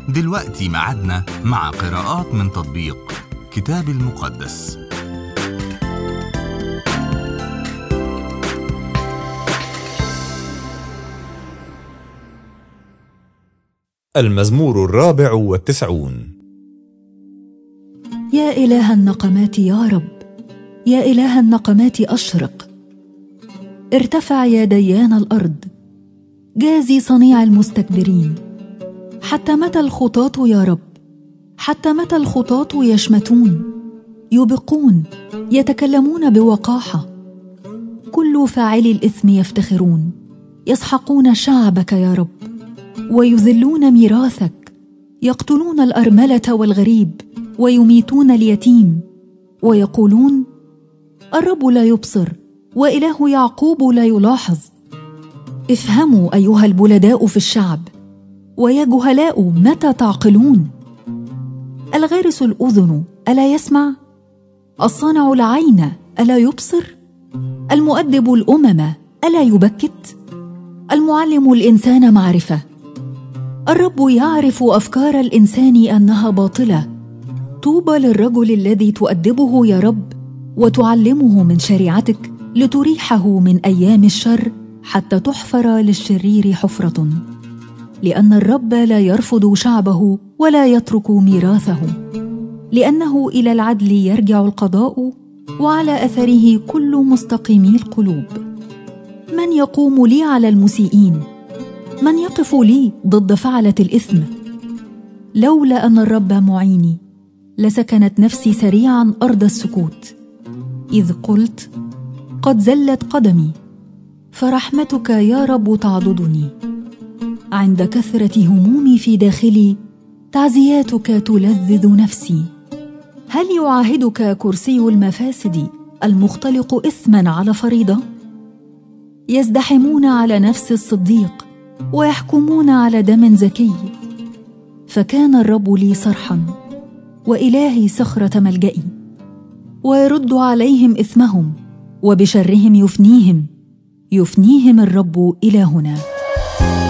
دلوقتي ميعادنا مع قراءات من تطبيق كتاب المقدس. المزمور 94. يا إله النقمات يا رب، يا إله النقمات أشرق. ارتفع يا ديان الأرض، جازي صنيع المستكبرين. حتى متى الخطاة يا رب؟ حتى متى الخطاة يشمتون؟ يبقون، يتكلمون بوقاحة. كل فاعلي الإثم يفتخرون، يسحقون شعبك يا رب ويذلون ميراثك. يقتلون الأرملة والغريب ويميتون اليتيم، ويقولون: الرب لا يبصر وإله يعقوب لا يلاحظ. افهموا أيها البلداء في الشعب، ويا جهلاء متى تعقلون؟ الغارس الأذن ألا يسمع؟ الصانع العين ألا يبصر؟ المؤدب الأمم ألا يبكت؟ المعلم الإنسان معرفة. الرب يعرف أفكار الإنسان أنها باطلة. طوبى للرجل الذي تؤدبه يا رب وتعلمه من شريعتك، لتريحه من أيام الشر حتى تحفر للشرير حفرة. لأن الرب لا يرفض شعبه ولا يترك ميراثه، لأنه إلى العدل يرجع القضاء، وعلى أثره كل مستقيمي القلوب. من يقوم لي على المسيئين؟ من يقف لي ضد فعلة الإثم؟ لولا أن الرب معيني لسكنت نفسي سريعا أرض السكوت. إذ قلت: قد زلت قدمي، فرحمتك يا رب تعضدني. عند كثرة همومي في داخلي، تعزياتك تلذذ نفسي. هل يعاهدك كرسي المفاسد المختلق إثما على فريضة؟ يزدحمون على نفس الصديق ويحكمون على دم زكي. فكان الرب لي صرحا، وإلهي صخرة ملجئي. ويرد عليهم إثمهم، وبشرهم يفنيهم الرب إلهنا.